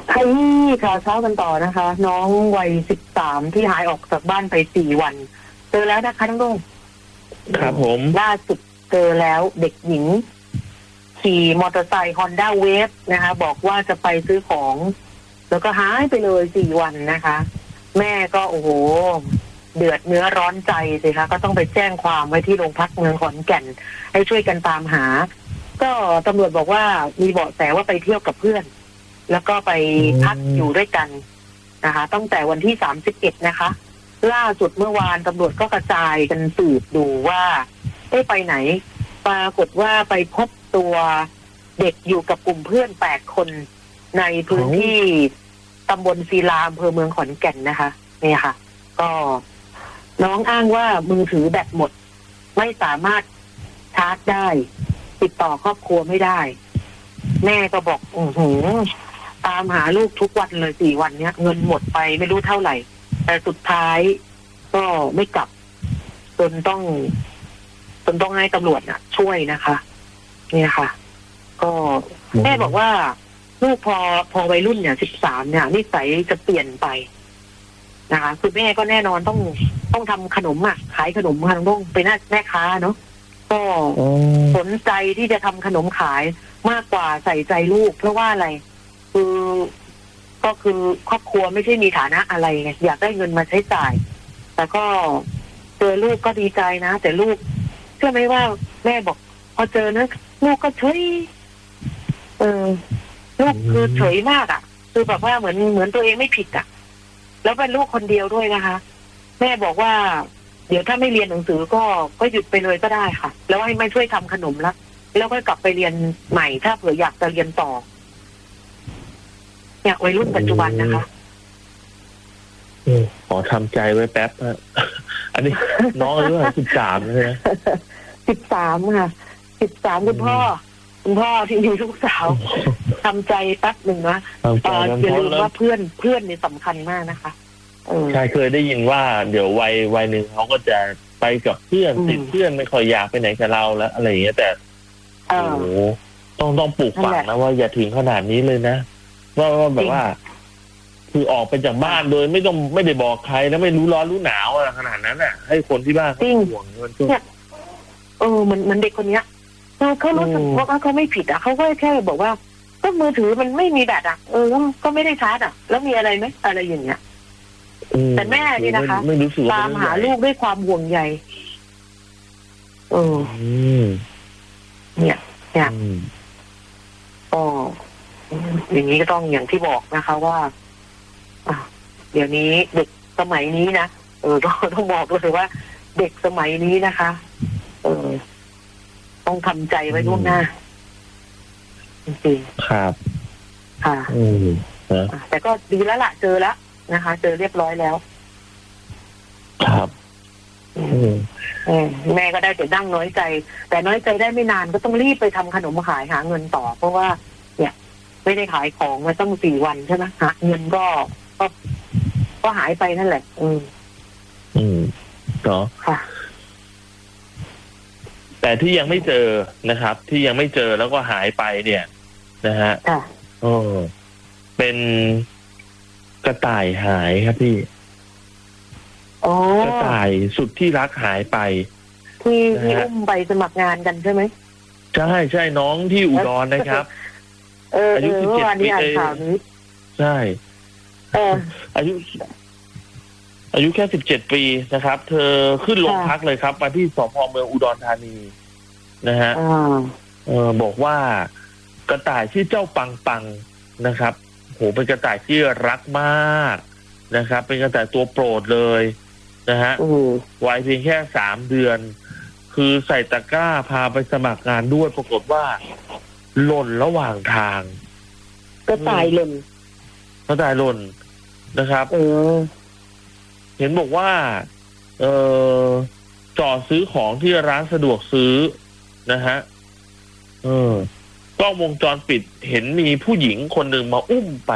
ขยี้ข่าวเช้ากันต่อนะคะน้องวัย13ที่หายออกจากบ้านไป4 วันเจอแล้วนะคะน้องลุงครับผมล่าสุดเจอแล้วเด็กหญิงขี่มอเตอร์ไซค์ Honda Wave นะคะบอกว่าจะไปซื้อของแล้วก็หายไปเลย4 วันนะคะแม่ก็โอ้โหเดือดเนื้อร้อนใจสิคะก็ต้องไปแจ้งความไว้ที่โรงพักเมืองขอนแก่นให้ช่วยกันตามหาก็ตำรวจบอกว่ามีเบาะแสว่าไปเที่ยวกับเพื่อนแล้วก็ไปพักอยู่ด้วยกันนะคะตั้งแต่วันที่31นะคะล่าสุดเมื่อวานตำรวจก็กระจายกันสืบดูว่าไปไหนปรากฏว่าไปพบตัวเด็กอยู่กับกลุ่มเพื่อน8 คนในพื้นที่ตำบลศิลาอำเภอเมืองขอนแก่นนะคะนี่ค่ะก็น้องอ้างว่ามือถือแบตหมดไม่สามารถชาร์จได้ติดต่อครอบครัวไม่ได้แม่ก็บอกตามหาลูกทุกวันเลย4 วันเนี้ยเงินหมดไปไม่รู้เท่าไหร่แต่สุดท้ายก็ไม่กลับจนต้องให้ตำรวจช่วยนะคะเนี่ยค่ะก็แม่บอกว่าลูกพอวัยรุ่นเนี่ย13เนี่ยนิสัยจะเปลี่ยนไปนะคะคือแม่ก็แน่นอนต้องทำขนมขายขนมค่ะต้องเป็นแม่ค้าเนาะก็สนใจที่จะทำขนมขายมากกว่าใส่ใจลูกเพราะว่าอะไรก็คือครอบครัวไม่ใช่มีฐานะอะไรไงอยากได้เงินมาใช้จ่ายแต่ก็เจอลูกก็ดีใจนะแต่ลูกเชื่อไหมว่าแม่บอกพอเจอนะลูกก็เฉยลูกคือเฉยมากคือแบบว่าเหมือนตัวเองไม่ผิดแล้วเป็นลูกคนเดียวด้วยนะคะแม่บอกว่าเดี๋ยวถ้าไม่เรียนหนังสือก็หยุดไปเลยก็ได้ค่ะแล้วให้มาช่วยทำขนมแล้วก็กลับไปเรียนใหม่ถ้าเผื่ออยากจะเรียนต่อเนี่ยวัยรุ่นปัจจุบันนะคะขอทำใจไว้แป๊บอันนี้น้องอายุ13ใช่ไหม 13ค่ะ13คุณพ่อที่มีลูกสาวทำใจแป๊บหนึ่งนะอย่าลืมว่าเพื่อนนี่สำคัญมากนะคะใช่เคยได้ยินว่าเดี๋ยววัยหนึ่งเขาก็จะไปกับเพื่อนติดเพื่อนไม่ค่อยอยากไปไหนกับเราแล้วอะไรอย่างเงี้ยแต่โอ้โหต้องปลูกฝังนะว่าอย่าถึงขนาดนี้เลยนะว่าแบบว่าคือออกไปจากบ้านโดยไม่ได้บอกใครแล้วไม่รู้ร้อนรู้หนาวอะไรขนาดนั้นให้คนที่บ้านเขาห่วงมันก็มันเด็กคนเนี้ยเขารู้สึกว่าเขาไม่ผิดเขาก็แค่บอกว่าก็มือถือมันไม่มีแบตก็ไม่ได้ชาร์จแล้วมีอะไรไหมอะไรอย่างเงี้ยแต่แม่นี่นะคะตามหาลูกด้วยความห่วงใยเนี่ยก็อย่างนี้ก็ต้องอย่างที่บอกนะคะว่าเดี๋ยวนี้เด็กสมัยนี้นะต้องบอกเลยว่าเด็กสมัยนี้นะคะต้องทำใจไว้ล่วงหน้าจริงๆครับค่ะแต่ก็ดีแล้วล่ะเจอแล้วนะคะเจอเรียบร้อยแล้วครับแม่ก็ได้แต่นั่งน้อยใจแต่น้อยใจได้ไม่นานก็ต้องรีบไปทำขนมขายหาเงินต่อเพราะว่าเนี่ยไม่ได้ขายของมาตั้ง4 วันใช่ไหมหาเงินก็หายไปนั่นแหละเนาะค่ะแต่ที่ยังไม่เจอนะครับที่ยังไม่เจอแล้วก็หายไปเนี่ยนะฮะเป็นกระต่ายหายครับพี่กระต่ายสุดที่รักหายไปที่อุ้มไปสมัครงานกันใช่ไหมใช่น้องที่อุดรนะครับอายุ17 ปีใช่อายุแค่17 ปีนะครับเธอขึ้นโรงพักเลยครับมาที่สพ.เมืองอุดรธานีนะฮะบอกว่ากระต่ายที่เจ้าปังนะครับโหเป็นกระต่ายที่รักมากนะครับเป็นกระต่ายตัวโปรดเลยนะฮะวัยเพียงแค่3 เดือนคือใส่ตะกร้าพาไปสมัครงานด้วยปรากฏว่าหล่นระหว่างทางกระต่ายหล่นนะครับเห็นบอกว่าจอดซื้อของที่ร้านสะดวกซื้อนะฮะกล้องวงจรปิดเห็นมีผู้หญิงคนหนึ่งมาอุ้มไป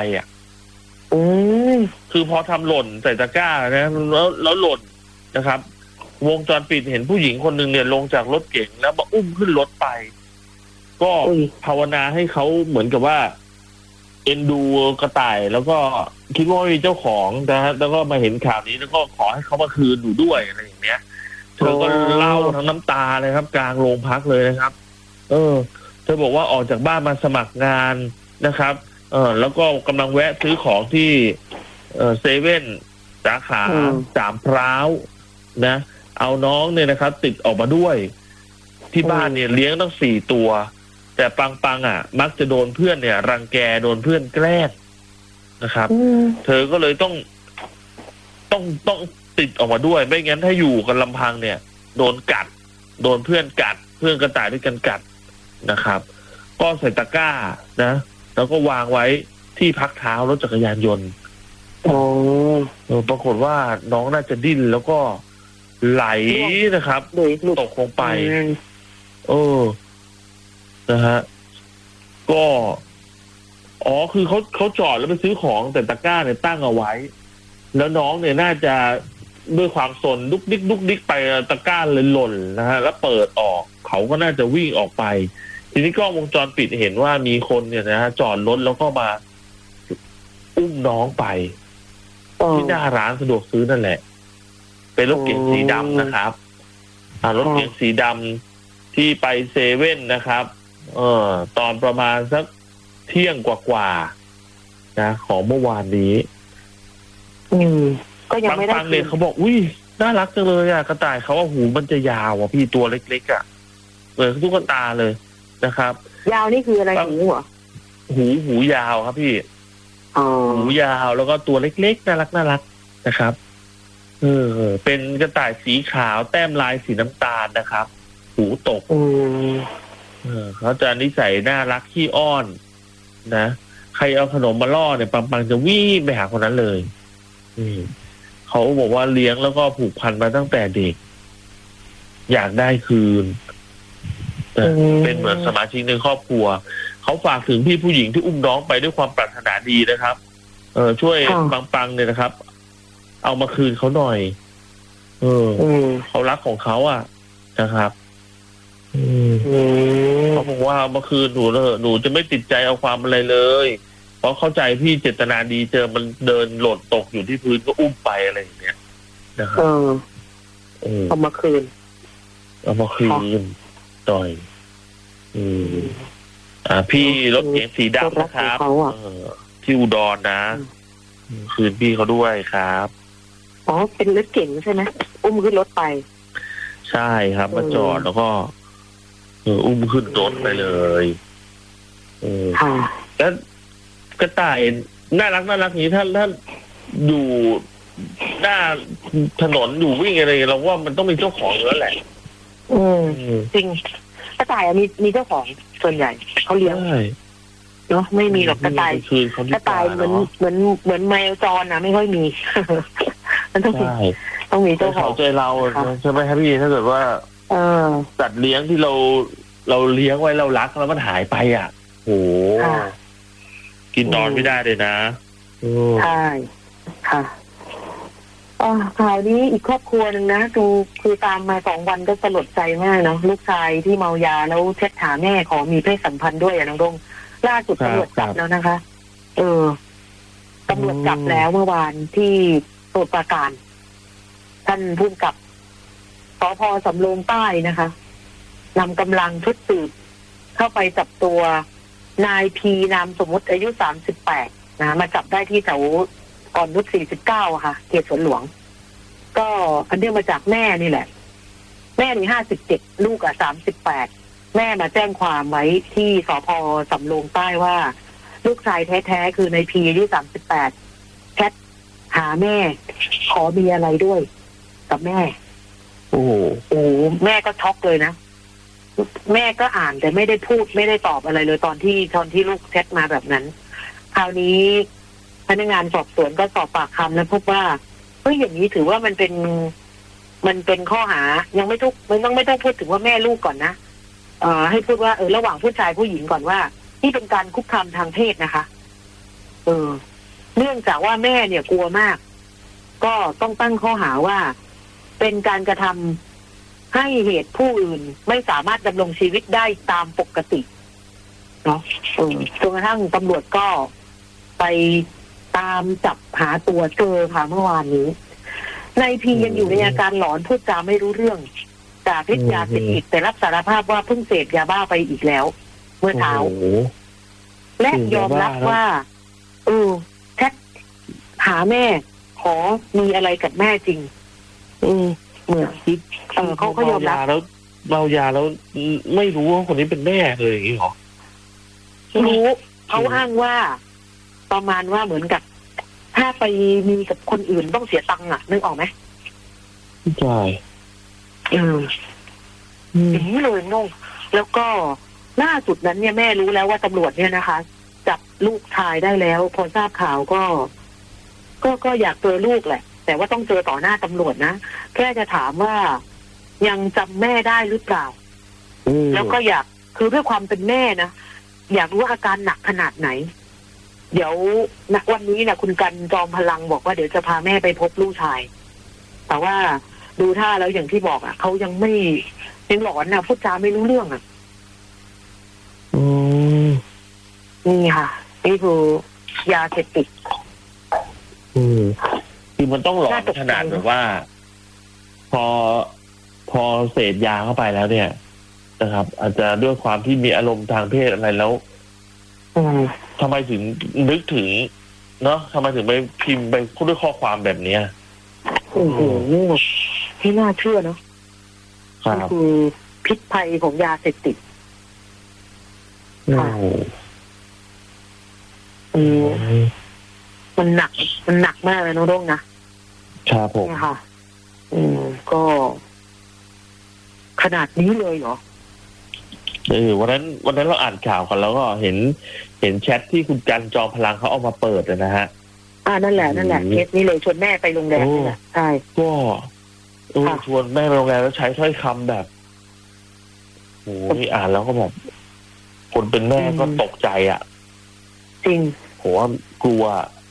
คือพอทำหล่นใส่ตะกร้านะแล้วหล่นนะครับวงจรปิดเห็นผู้หญิงคนหนึ่งเนี่ยลงจากรถเก๋งแล้วมาอุ้มขึ้นรถไปก็ภาวนาให้เขาเหมือนกับว่าเอ็นดูกระต่ายแล้วก็คิดว่ามีเจ้าของนะฮะแล้วก็มาเห็นข่าวนี้แล้วก็ขอให้เขามาคืนหนูด้วยอะไรอย่างเงี้ยเธอก็เล่าทั้งน้ำตาเลยครับกลางโรงพักเลยนะครับเธอบอกว่าออกจากบ้านมาสมัครงานนะครับแล้วก็กำลังแวะซื้อของที่เซเว่นสาขาสามพร้าวนะเอาน้องเนี่ยนะครับติดออกมาด้วยที่บ้านเนี่ยเลี้ยงตั้ง4 ตัวแต่ปังอ่ะมักจะโดนเพื่อนเนี่ยรังแกโดนเพื่อนแกล้งนะครับเธอก็เลยต้องติดออกมาด้วยไม่งั้นถ้าอยู่กันลำพังเนี่ยโดนกัดโดนเพื่อนกัดเพื่อนกระต่ายด้วยกันกัดนะครับก็ใส่ตะกร้านะแล้วก็วางไว้ที่พักเท้ารถจักรยานยนต์ปรากฏว่าน้องน่าจะดิ้นแล้วก็ไหลนะครับตกลงไปนะฮะก็คือเขาจอดแล้วไปซื้อของแต่ตะกร้าเนี่ยตั้งเอาไว้แล้วน้องเนี่ยน่าจะด้วยความสนดุกดิกไปตะกร้าเลยหล่นนะฮะแล้วเปิดออกเขาก็น่าจะวิ่งออกไปทีนี้กล้องวงจรปิดเห็นว่ามีคนเนี่ยนะฮะจอดรถแล้วก็มาอุ้มน้องไปที่หน้าร้านสะดวกซื้อนั่นแหละเป็นรถเก๋งสีดำนะครับรถเก๋งสีดำที่ไปเซเว่นนะครับตอนประมาณสักเที่ยงกว่านะของเมื่อวานนี้ก็ยังไม่ได้ฟังเลยเขาบอกอุ้ยน่ารักจังเลยอ่ะกระต่ายเขาว่าหูมันจะยาวอ่ะพี่ตัวเล็กๆอ่ะเหมือนตุ๊กตาเลยนะครับยาวนี่คืออะไรหูเหรอหูยาวครับพี่หูยาวแล้วก็ตัวเล็กๆน่ารักนะครับเป็นกระต่ายสีขาวแต้มลายสีน้ำตาลนะครับหูตกเขาจะนิสัยน่ารักขี้อ้อนนะใครเอาขนมมาล่อเนี่ยปังจะวิ่งไปหาคนนั้นเลยเขาบอกว่าเลี้ยงแล้วก็ผูกพันมาตั้งแต่เด็กอยากได้คืนเป็นเหมือนสมาชิกในครอบครัวเขาฝากถึงพี่ผู้หญิงที่อุ้มน้องไปด้วยความปรารถนาดีนะครับช่วยปังเนี่ยนะครับ เอามาคืนเขาหน่อยเขารักของเขาอ่ะนะครับเขาบอกว่าเมื่อคืนหนูจะไม่ติดใจเอาความอะไรเลยเพราะเข้าใจพี่เจตนาดีเจอมันเดินหล่นตกอยู่ที่พื้นก็อุ้มไปอะไรอย่างเงี้ยนะครับเอามาคืนต่อยพี่รถเก๋งสีดำนะครับที่อุดรนะคืนพี่เขาด้วยครับเป็นรถเก๋งใช่ไหมอุ้มขึ้นรถไปใช่ครับมาจอดแล้วก็อุ้มขึ้นรถไปเลยแล้วกระต่ายน่ารักนี้ถ้าอยู่หน้าถนนอยู่วิ่งอะไรเราว่ามันต้องมีเจ้าของแล้วแหละจริงกระต่ายมีเจ้าของส่วนใหญ่เขาเลี้ยงเนาะไม่มีหรอกกระต่ายเหมือนแมวจรนะไม่ค่อยมีมันต้องมีเจ้าของใจเราใช่ไหมครับพี่ถ้าเกิดว่าสัตว์เลี้ยงที่เราเลี้ยงไว้เรารักแล้วมันหายไปอ่ะโหกินนอนไม่ได้เลยนะใช่ค่ะข่าวนี้อีกครอบครัวหนึ่งนะคือตามมา2 วันก็สลดใจมากเนาะลูกชายที่เมายาแล้วเช็ดขาแม่ขอมีเพศสัมพันธ์ด้วยน้องดงล่าสุดตำรวจจับแล้วนะคะตำรวจจับแล้วเมื่อวานที่สมุทรปราการท่านผู้กำกับสภ.สำโรงใต้นะคะนำกำลังชุดสืบเข้าไปจับตัวนายพีนามสมมุติอายุ38นะมาจับได้ที่แถวก่อนนุช49ค่ะเขตสวนหลวงก็อันเดียวมาจากแม่นี่แหละแม่นี่57ลูก38แม่มาแจ้งความไว้ที่สภ.สำโรงใต้ว่าลูกชายแท้ๆคือนายพีอายุ38แคทหาแม่ขอมีอะไรด้วยกับแม่โอ้แม่ก็ช็อกเลยนะแม่ก็อ่านแต่ไม่ได้พูดไม่ได้ตอบอะไรเลยตอนที่ลูกแชทมาแบบนั้นคราวนี้พนักงานสอบสวนก็สอบปากคำแล้วพบว่าเฮ้ยอย่างนี้ถือว่ามันเป็นข้อหายังไม่ต้องพูดถึงว่าแม่ลูกก่อนนะให้พูดว่าระหว่างผู้ชายผู้หญิงก่อนว่านี่เป็นการคุกคามทางเพศนะคะเนื่องจากว่าแม่เนี่ยกลัวมากก็ต้องตั้งข้อหาว่าเป็นการกระทำให้เหตุผู้อื่นไม่สามารถดำรงชีวิตได้ตามปกติเนาะจนกระทั่งตำรวจก็ไปตามจับหาตัวเจอค่ะเมื่อวานนี้นายพียังอยู่ในอาการหลอนพูดจาไม่รู้เรื่องจากฤทธิ์ยาเสพติดแต่รับสารภาพว่าเพิ่งเสพยาบ้าไปอีกแล้วเมื่อเช้าและยอมรับว่าแชทหาแม่ขอมีอะไรกับแม่จริงเหมือนเขายอมรับแล้วเมายาแล้วไม่รู้ว่าคนนี้เป็นแม่เลยอย่างนี้หรอรู้เขาอ้างว่าประมาณว่าเหมือนกับถ้าไปมีกับคนอื่นต้องเสียตังค์อ่ะนึกออกไหมใช่อย่างนี้เลยน้องแล้วก็ล่าสุดนั้นเนี่ยแม่รู้แล้วว่าตำรวจเนี่ยนะคะจับลูกชายได้แล้วพอทราบข่าวก็อยากเจอลูกแหละแต่ว่าต้องเจอต่อหน้าตำรวจนะแค่จะถามว่ายังจำแม่ได้หรือเปล่าแล้วก็อยากคือด้วยความเป็นแม่นะอยากรู้ว่าอาการหนักขนาดไหนเดี๋ยววันนี้นะคุณกันจอมพลังบอกว่าเดี๋ยวจะพาแม่ไปพบลูกชายแต่ว่าดูท่าแล้วอย่างที่บอกอ่ะเขายังหลอนนะพูดจาไม่รู้เรื่องอ่ะนี่ค่ะนี่คือยาเสพติดคือมันต้องหลอนขนาดแบบว่าพอเสพยาเข้าไปแล้วเนี่ยนะครับอาจจะด้วยความที่มีอารมณ์ทางเพศอะไรแล้วทำไมถึงนึกถึงเนาะทำไมถึงไปพิมพ์ไปพูดด้วยข้อความแบบเนี้ยโอ้โหไม่น่าเชื่อเนาะคือพิษภัยของยาเสพติดมันหนักมากเลยน้องร่งนะครับผมค่ะก็ขนาดนี้เลยเหรอวันนั้นเราอ่านข่าวกันแล้วก็เห็นแชทที่คุณกันจอมพลังเขาเอามาเปิดนะฮะนั่นแหละเคสนี้เลยชวนแม่ไปโรงแรมนี่แหละใช่ก็ชวนแม่ไปโรงแรมแล้วใช้ถ้อยคำแบบโอ้ยอ่านแล้วก็แบบคนเป็นแม่ก็ตกใจอ่ะจริงโหกลัว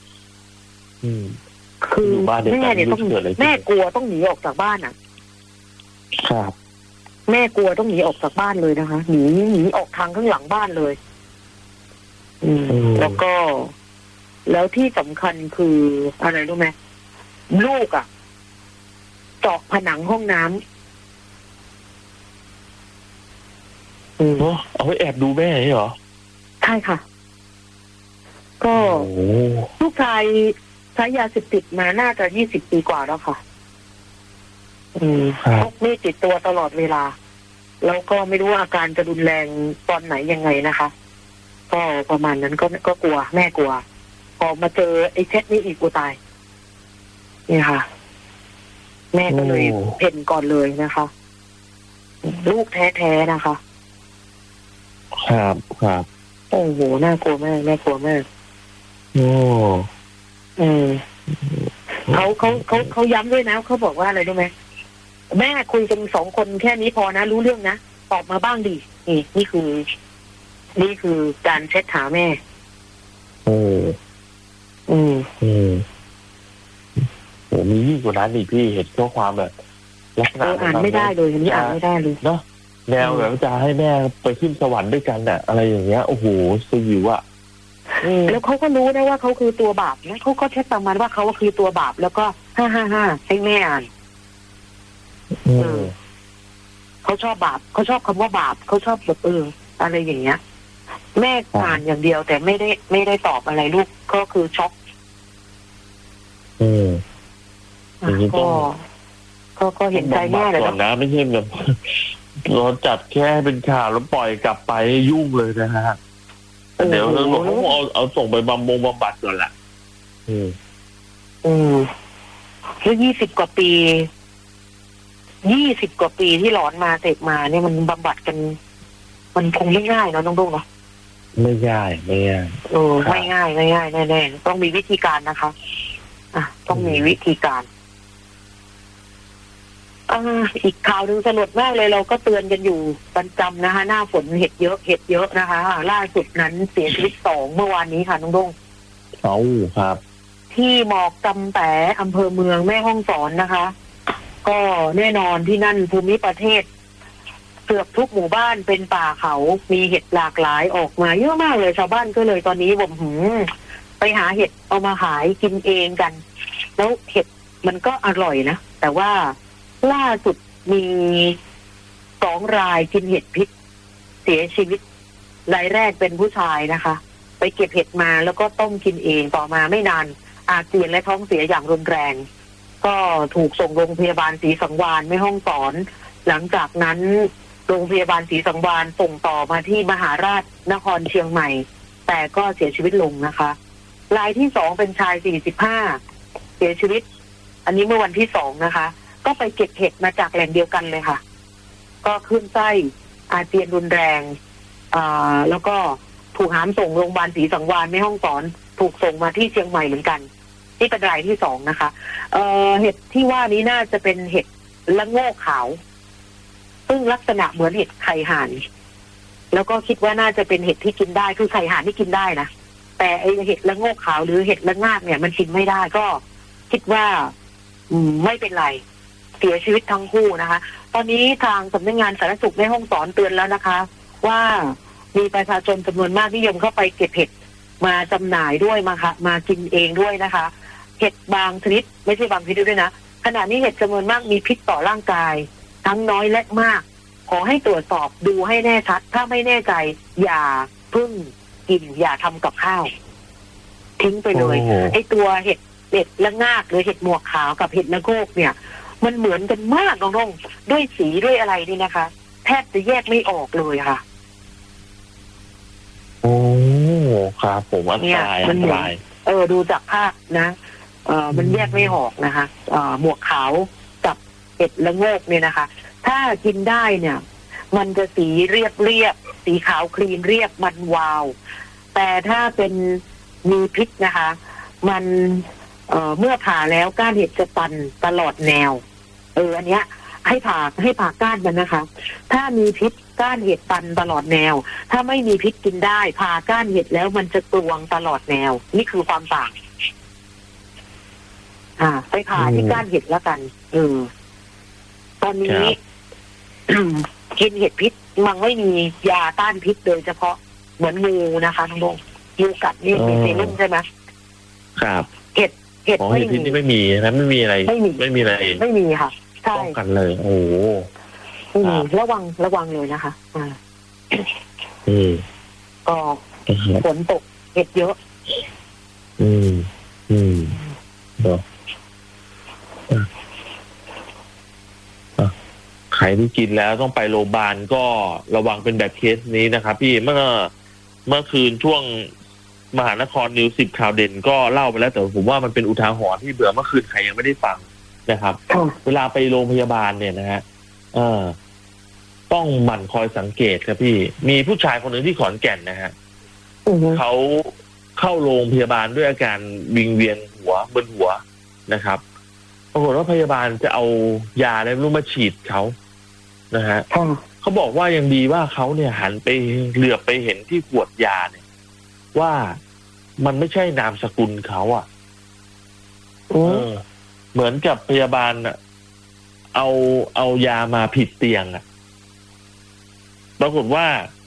คือแม่เนี่ยต้องแม่กลัวต้องหนีออกจากบ้านอ่ะครับแม่กลัวต้องหนีออกจากบ้านเลยนะคะหนีออกทางข้างหลังบ้านเลยแล้วก็แล้วที่สำคัญคืออะไรรู้ไหมลูกอ่ะเจาะผนังห้องน้ำเอาไว้แอบดูแม่เหรอใช่ค่ะก็ลูกชายใช้ยาเสพติดมาน่าจะ20 ปีกว่าแล้วค่ะพกมีดติดตัวตลอดเวลาแล้วก็ไม่รู้ว่าอาการจะรุนแรงตอนไหนยังไงนะคะก็ประมาณนั้นก็กลัวแม่กลัวพอมาเจอไอ้เช็ดนี้อีกกูตายนี่ค่ะแม่ก็เลยเพ่นก่อนเลยนะคะลูกแท้ๆนะคะครับโอ้โหน่ากลัวมากแม่กลัวมากเขาย้ำด้วยนะเขาบอกว่าอะไรรู้ไหมแม่คุยกัน2 คนแค่นี้พอนะรู้เรื่องนะตอบมาบ้างดินี่คือการเช็ดหาแม่โหมียิ่งกว่านั้นอีกพี่เห็นข้อความแบบลักษณะอ่านไม่ได้เลยอันนี้อ่านไม่ได้เลยเนาะแนวแบบจะให้แม่ไปขึ้นสวรรค์ด้วยกันน่ะอะไรอย่างเงี้ยโอ้โหสยิวอะแล้วเขาก็รู้นะว่าเขาคือตัวบาปนะเขาก็เช็ดประมาณว่าเขาคือตัวบาปแล้วก็555ให้แม่อ่านเขาชอบบาปเขาชอบคำว่าบาปเขาชอบแบบอะไรอย่างเงี้ยแม่อ่านอย่างเดียวแต่ไม่ได้ตอบอะไรลูกก็คือช็อกก็เห็นใจแม่เลยนะไม่ใช่แบบเราจัดแค่เป็นข่าวแล้วปล่อยกลับไปยุ่งเลยนะฮะเดี๋ยวเราเอาส่งไปบำบัดก่อนแหละแล้ว20 กว่าปีที่หลอนมาเสพมาเนี่ยมันบำบัดกันมันคงไม่ง่ายเนาะน้องดุ้งเนาะไม่ง่ายไม่ง่ายแน่ๆต้องมีวิธีการนะคะต้องมีวิธีการอีกข่าวนึงสลดมากเลยเราก็เตือนกันอยู่ประจำนะคะหน้าฝนเห็ดเยอะนะคะล่าสุดนั้นเสียชีวิต2เมื่อวานนี้ค่ะน้องดุ้งครับที่หมอกจำแต่อำเภอเมืองแม่ฮ่องสอนนะคะก็แน่นอนที่นั่นภูมิประเทศเกือบทุกหมู่บ้านเป็นป่าเขามีเห็ดหลากหลายออกมาเยอะมากเลยชาวบ้านก็เลยตอนนี้ไปหาเห็ดเอามาขายกินเองกัน แล้วเห็ดมันก็อร่อยนะแต่ว่าล่าสุดมี2 รายกินเห็ดพิษเสียชีวิตรายแรกเป็นผู้ชายนะคะ ไปเก็บเห็ดมาแล้วก็ต้มกินเองต่อมาไม่นานอาเจียนและท้องเสียอย่างรุนแรงก็ถูกส่งโรงพยาบาลศรีสังวาลแม่ฮ่องสอนหลังจากนั้นโรงพยาบาลศรีสังวาลส่งต่อมาที่มหาราชนครเชียงใหม่แต่ก็เสียชีวิตลงนะคะรายที่2เป็นชาย45เสียชีวิตอันนี้เมื่อวันที่2นะคะก็ไปเก็บเห็ดมาจากแหล่งเดียวกันเลยค่ะก็ขึ้นไส้อาเจียนรุนแรงแล้วก็ถูกหามส่งโรงพยาบาลศรีสังวาลแม่ฮ่องสอนถูกส่งมาที่เชียงใหม่เหมือนกันนี่เป็นรายที่2นะคะเห็ดที่ว่านี้น่าจะเป็นเห็ดละโงกขาวซึ่งลักษณะเหมือนเห็ดไข่ห่านแล้วก็คิดว่าน่าจะเป็นเห็ดที่กินได้คือไข่ห่านที่กินได้นะแต่ไอเห็ดละโงกขาวหรือเห็ดละงากเนี่ยมันกินไม่ได้ก็คิดว่าไม่เป็นไรเสียชีวิตทั้งคู่นะคะตอนนี้ทางสำนักงานสาธารณสุขแม่ฮ่องสอนเตือนแล้วนะคะว่ามีประชาชนจำนวนมากนิยมเข้าไปเก็บเห็ดมาจำหน่ายด้วยมากินเองด้วยนะคะเห็ดบางชนิดไม่ใช่บางชนิดด้วยนะขณะนี้เห็ดจำนวนมากมีพิษต่อร่างกายทั้งน้อยและมากขอให้ตรวจสอบดูให้แน่ชัดถ้าไม่แน่ใจอย่าเพิ่งกินอย่าทำกับข้าวทิ้งไปเลยไอ้ตัวเห็ดละงากหรือเห็ดหมวกขาวกับเห็ดละโงกเนี่ยมันเหมือนกันมากน้องๆด้วยสีด้วยอะไรนี่นะคะแทบจะแยกไม่ออกเลยค่ะโอ้ครับผมอันตรายดูจากภาพนะมันแยกไม่ออกนะคะหมวกขาวกับเห็ดละโงกเนี่ยนะคะถ้ากินได้เนี่ยมันจะสีเรียบสีขาวคลีนเรียบมันวาวแต่ถ้าเป็นมีพิษนะคะมันเมื่อผ่าแล้วก้านเห็ดจะตันตลอดแนวอันเนี้ยให้ผ่าก้านมันนะคะถ้ามีพิษก้านเห็ดตันตลอดแนวถ้าไม่มีพิษกินได้ผ่าก้านเห็ดแล้วมันจะกรวงตลอดแนวนี่คือความต่างไปผ่าที่ก้านเห็ดแล้วกันตอนนี้ กินเห็ดพิษมันไม่มียาต้านพิษโดยเฉพาะเหมือนงูนะคะน้องบงงูกัดนี่มีเซรุ่มใช่ไหมครับเห็ดไม่มีไม่มีนะไม่มีอะไรไม่มีอะไรไม่มีค่ะใช่ป้องกันเลยโอ้ระวังเลยนะคะก็ฝนตกเห็ดเยอะใครที่กินแล้วต้องไปโรงพยาบาลก็ระวังเป็นแบบเคสนี้นะครับพี่เมื่อคืนช่วงมหานครนิว10ข่าวเด่นก็เล่าไปแล้วแต่ผมว่ามันเป็นอุทาหรณ์ที่เบื่อเมื่อคืนใครยังไม่ได้ฟังนะครับเวลาไปโรงพยาบาลเนี่ยนะฮะต้องหมั่นคอยสังเกตครับพี่มีผู้ชายคนหนึ่งที่ขอนแก่นนะฮะเขาเข้าโรงพยาบาลด้วยอาการวิงเวียนหัวมึนหัวนะครับปรากฏว่าพยาบาลจะเอายาอะไรไม่รู้มาฉีดเขานะฮะเขาบอกว่ายังดีว่าเขาเนี่ยหันไปเหลือบไปเห็นที่ขวดยาเนี่ยว่ามันไม่ใช่นามสกุลเขาเหมือนกับพยาบาลเอายามาผิดเตียงปรากฏว่า